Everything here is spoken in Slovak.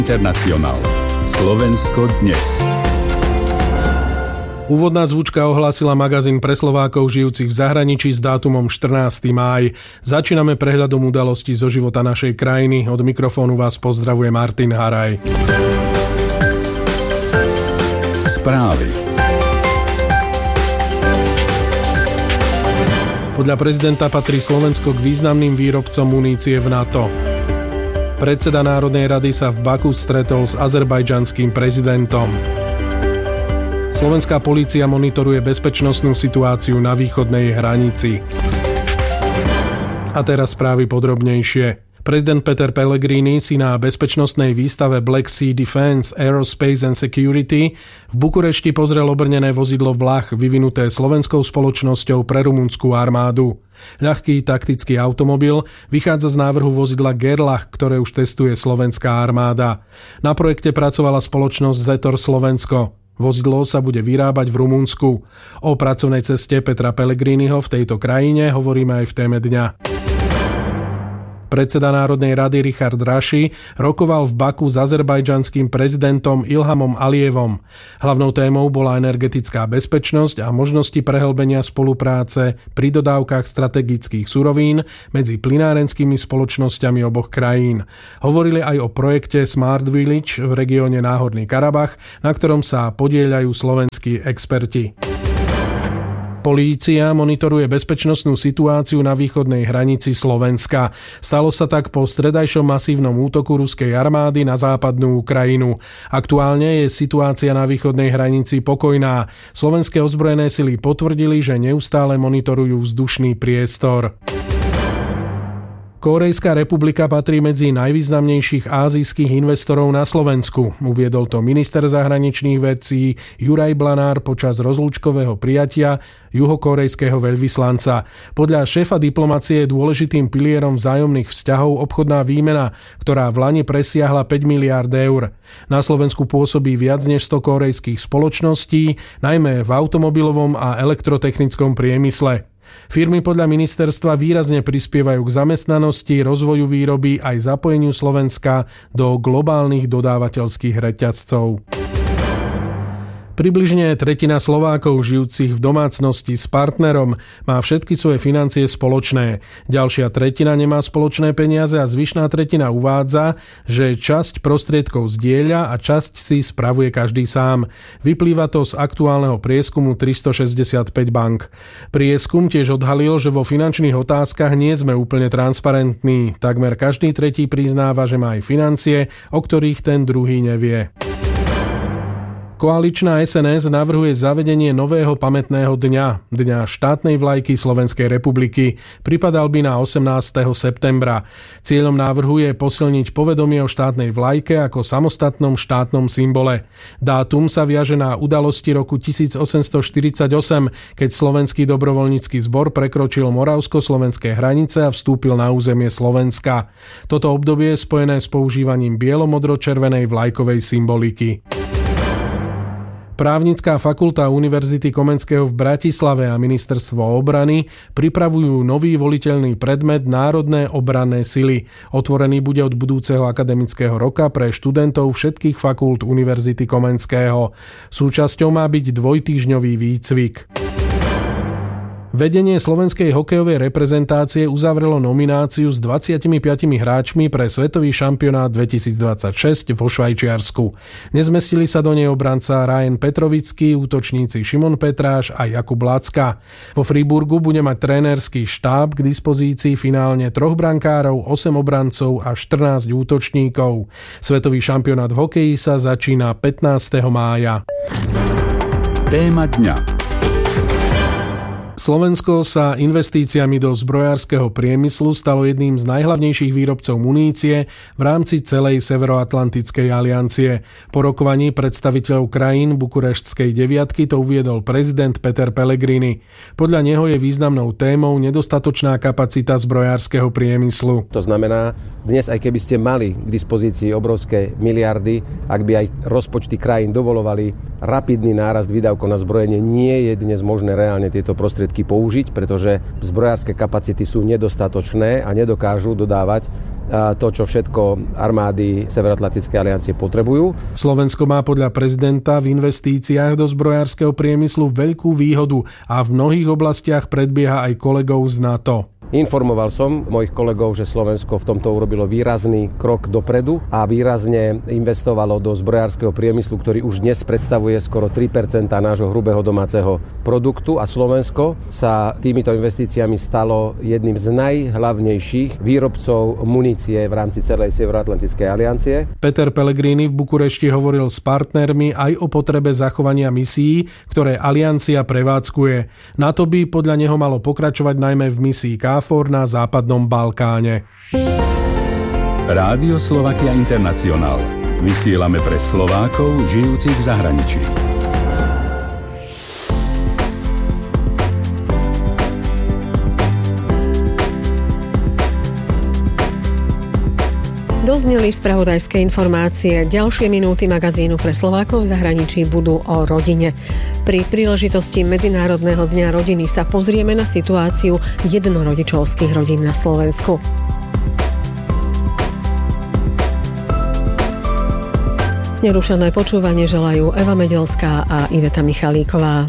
Internacionál. Slovensko dnes. Úvodná zvučka ohlásila magazín pre Slovákov žijúcich v zahraničí s dátumom 14. máj. Začíname prehľadom udalostí zo života našej krajiny. Od mikrofónu vás pozdravuje Martin Haraj. Správy. Podľa prezidenta patrí Slovensko k významným výrobcom munície v NATO. Predseda Národnej rady sa v Baku stretol s azerbajdžanským prezidentom. Slovenská polícia monitoruje bezpečnostnú situáciu na východnej hranici. A teraz správy podrobnejšie. Prezident Peter Pellegrini si na bezpečnostnej výstave Black Sea Defence, Aerospace and Security v Bukurešti pozrel obrnené vozidlo Vlach vyvinuté slovenskou spoločnosťou pre rumunskú armádu. Ľahký taktický automobil vychádza z návrhu vozidla Gerlach, ktoré už testuje slovenská armáda. Na projekte pracovala spoločnosť Zetor Slovensko. Vozidlo sa bude vyrábať v Rumunsku. O pracovnej ceste Petra Pellegriniho v tejto krajine hovoríme aj v téme dňa. Predseda Národnej rady Richard Raši rokoval v Baku s azerbajdžanským prezidentom Ilhamom Alijevom. Hlavnou témou bola energetická bezpečnosť a možnosti prehlbenia spolupráce pri dodávkach strategických surovín medzi plynárenskými spoločnosťami oboch krajín. Hovorili aj o projekte Smart Village v regióne Náhorný Karabach, na ktorom sa podieľajú slovenskí experti. Polícia monitoruje bezpečnostnú situáciu na východnej hranici Slovenska. Stalo sa tak po stredajšom masívnom útoku ruskej armády na západnú Ukrajinu. Aktuálne je situácia na východnej hranici pokojná. Slovenské ozbrojené sily potvrdili, že neustále monitorujú vzdušný priestor. Kórejská republika patrí medzi najvýznamnejších ázijských investorov na Slovensku. Uviedol to minister zahraničných vecí Juraj Blanár počas rozlúčkového prijatia juhokórejského veľvyslanca. Podľa šéfa diplomacie je dôležitým pilierom vzájomných vzťahov obchodná výmena, ktorá v lani presiahla 5 miliárd eur. Na Slovensku pôsobí viac než 100 kórejských spoločností, najmä v automobilovom a elektrotechnickom priemysle. Firmy podľa ministerstva výrazne prispievajú k zamestnanosti, rozvoju výroby aj zapojeniu Slovenska do globálnych dodávateľských reťazcov. Približne tretina Slovákov žijúcich v domácnosti s partnerom má všetky svoje financie spoločné. Ďalšia tretina nemá spoločné peniaze a zvyšná tretina uvádza, že časť prostriedkov zdieľa a časť si spravuje každý sám. Vyplýva to z aktuálneho prieskumu 365 bank. Prieskum tiež odhalil, že vo finančných otázkach nie sme úplne transparentní. Takmer každý tretí priznáva, že má aj financie, o ktorých ten druhý nevie. Koaličná SNS navrhuje zavedenie nového pamätného dňa, Dňa štátnej vlajky Slovenskej republiky. Pripadal by na 18. septembra. Cieľom návrhu je posilniť povedomie o štátnej vlajke ako samostatnom štátnom symbole. Dátum sa viaže na udalosti roku 1848, keď Slovenský dobrovoľnícky zbor prekročil moravsko-slovenské hranice a vstúpil na územie Slovenska. Toto obdobie je spojené s používaním bielo-modro-červenej vlajkovej symboliky. Právnická fakulta Univerzity Komenského v Bratislave a Ministerstvo obrany pripravujú nový voliteľný predmet Národné obranné sily. Otvorený bude od budúceho akademického roka pre študentov všetkých fakult Univerzity Komenského. Súčasťou má byť dvojtýždňový výcvik. Vedenie slovenskej hokejovej reprezentácie uzavrelo nomináciu s 25 hráčmi pre svetový šampionát 2026 vo Švajčiarsku. Nezmestili sa do nej obranca Ryan Petrovický, útočníci Šimon Petráš a Jakub Lacka. Vo Friburgu bude mať trénerský štáb k dispozícii finálne 3 brankárov, 8 obrancov a 14 útočníkov. Svetový šampionát v hokeji sa začína 15. mája. Téma dňa. Slovensko sa investíciami do zbrojárskeho priemyslu stalo jedným z najhlavnejších výrobcov munície v rámci celej Severoatlantickej aliancie. Po rokovaní predstaviteľov krajín Bukureštskej deviatky to uviedol prezident Peter Pellegrini. Podľa neho je významnou témou nedostatočná kapacita zbrojárskeho priemyslu. To znamená, dnes aj keby ste mali k dispozícii obrovské miliardy, ak by aj rozpočty krajín dovolovali rapidný nárast výdavkov na zbrojenie, nie je dnes možné reálne tieto prostriedky použiť, pretože zbrojárske kapacity sú nedostatočné a nedokážu dodávať to, čo všetko armády Severoatlantickej aliancie potrebujú. Slovensko má podľa prezidenta v investíciách do zbrojárskeho priemyslu veľkú výhodu a v mnohých oblastiach predbieha aj kolegov z NATO. Informoval som mojich kolegov, že Slovensko v tomto urobilo výrazný krok dopredu a výrazne investovalo do zbrojárskeho priemyslu, ktorý už dnes predstavuje skoro 3% nášho hrubého domáceho produktu a Slovensko sa týmito investíciami stalo jedným z najhlavnejších výrobcov munície v rámci celej Severoatlantickej aliancie. Peter Pellegrini v Bukurešti hovoril s partnermi aj o potrebe zachovania misií, ktoré aliancia prevádzkuje. NATO by podľa neho malo pokračovať najmä v misii KFOR na západnom Balkáne. Rádio Slovakia International. Vysielame pre Slovákov žijúcich v zahraničí. Dozneli spravodajské informácie. Ďalšie minúty magazínu pre Slovákov v zahraničí budú o rodine. Pri príležitosti Medzinárodného dňa rodiny sa pozrieme na situáciu jednorodičovských rodín na Slovensku. Nerušené počúvanie želajú Eva Medelská a Iveta Michalíková.